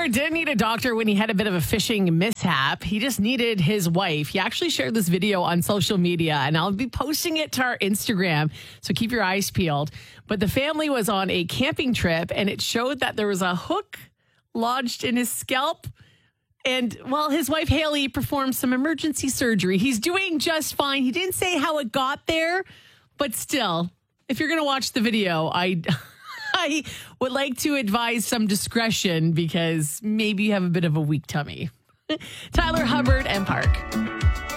Hubbard didn't need a doctor when he had a bit of a fishing mishap. He just needed his wife. He actually shared this video on social media, and I'll be posting it to our Instagram, so keep your eyes peeled. But the family was on a camping trip, and it showed that there was a hook lodged in his scalp. And while his wife, Haley, performed some emergency surgery, he's doing just fine. He didn't say how it got there, but still, if you're going to watch the video, I would like to advise some discretion because maybe you have a bit of a weak tummy. Tyler, Hubbard, and Park.